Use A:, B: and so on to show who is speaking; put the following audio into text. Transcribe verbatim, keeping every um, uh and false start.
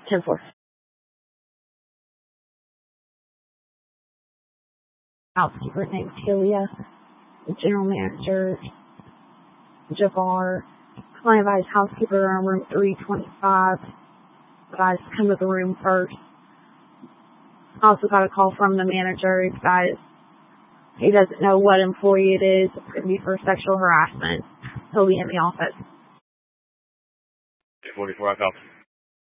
A: ten four. Housekeeper named Tilia. General manager, Jafar. Client advised housekeeper on room three twenty-five. Guys, come to the room first. Also got a call from the manager. Guys, he doesn't know what employee it is. It's going to be for sexual harassment. He'll be in the office.
B: forty-four, I copy.